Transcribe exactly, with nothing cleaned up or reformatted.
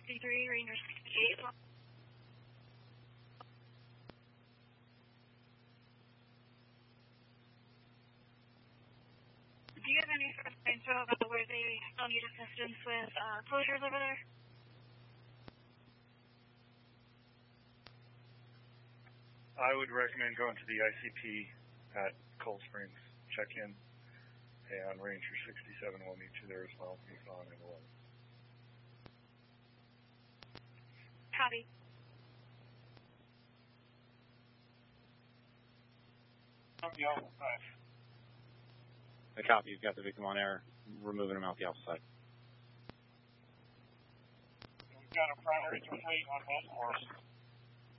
sixty-three, Ranger sixty-eight. Do you have any sort of info about where they still need assistance with uh, closures over there? I would recommend going to the I C P at Cold Springs. Check in, and Ranger sixty-seven will meet you there as well. He's on in eleven. Copy. The Alpha five. A copy. You've got the victim on air. We're moving him out the Alpha side. We've got a primary complete on both horses.